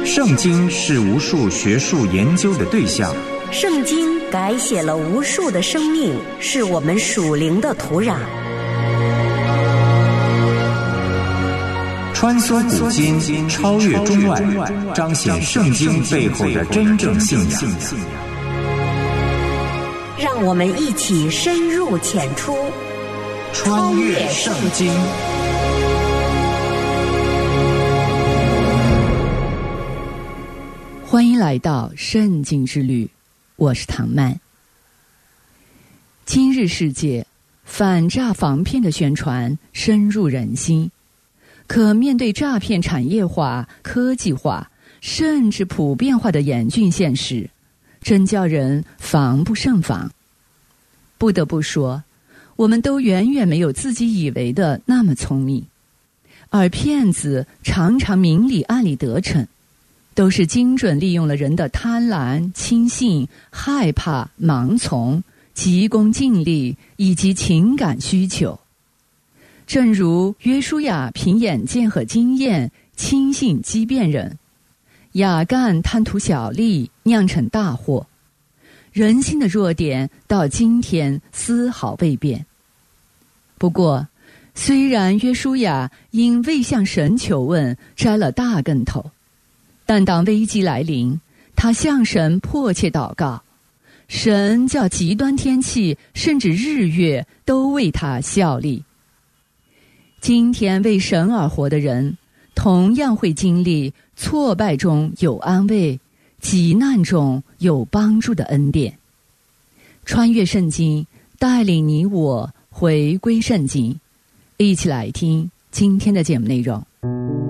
圣经是无数学术研究的对象， 圣经改写了无数的生命，是我们属灵的土壤。 穿梭古今，超越中外，彰显圣经背后的真正信仰。 让我们一起深入浅出， 穿越圣经。 欢迎来到圣经之旅，我是唐曼。今日世界反诈防骗的宣传深入人心，可面对诈骗产业化、科技化甚至普遍化的严峻现实，真叫人防不胜防。不得不说，我们都远远没有自己以为的那么聪明，而骗子常常明里暗里得逞，都是精准利用了人的贪婪、轻信、害怕、盲从、急功近利以及情感需求。正如约书亚凭眼见和经验轻信畸变人，亚干贪图小利酿成大祸，人性的弱点到今天丝毫未变。不过，虽然约书亚因未向神求问摘了大跟头，但当危机来临，他向神迫切祷告，神叫极端天气甚至日月都为他效力。今天为神而活的人，同样会经历挫败中有安慰，急难中有帮助的恩典。穿越圣经，带领你我回归圣经，一起来听今天的节目内容。